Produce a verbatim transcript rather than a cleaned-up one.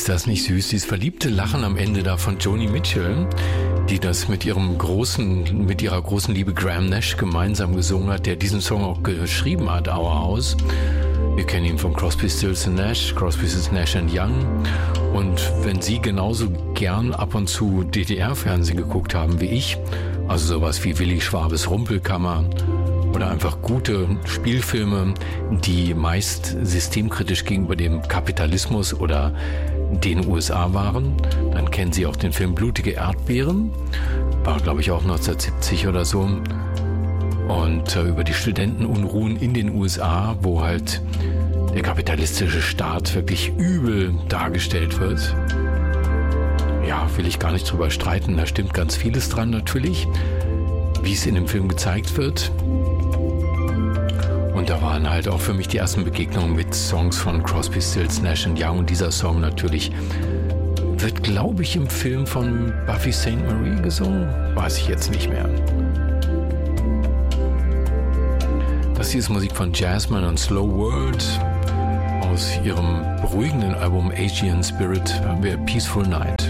Ist das nicht süß? Dieses verliebte Lachen am Ende da von Joni Mitchell, die das mit ihrem großen, mit ihrer großen Liebe Graham Nash gemeinsam gesungen hat, der diesen Song auch geschrieben hat, Our House. Wir kennen ihn von Crosby, Stills and Nash, Crosby, Stills, Nash and Young. Und wenn Sie genauso gern ab und zu D D R-Fernsehen geguckt haben wie ich, also sowas wie Willi Schwabes Rumpelkammer oder einfach gute Spielfilme, die meist systemkritisch gegenüber dem Kapitalismus oder den U S A waren, dann kennen Sie auch den Film Blutige Erdbeeren, war glaube ich auch neunzehnhundertsiebzig oder so. Und äh, über die Studentenunruhen in den U S A, wo halt der kapitalistische Staat wirklich übel dargestellt wird. Ja, will ich gar nicht drüber streiten, da stimmt ganz vieles dran natürlich, wie es in dem Film gezeigt wird. Und da waren halt auch für mich die ersten Begegnungen mit Songs von Crosby, Stills, Nash and Young. Und dieser Song natürlich wird, glaube ich, im Film von Buffy Sainte Marie gesungen. Weiß ich jetzt nicht mehr. Das hier ist Musik von Jazzman und Slow World. Aus ihrem beruhigenden Album Aegean Spirit haben wir Peaceful Night.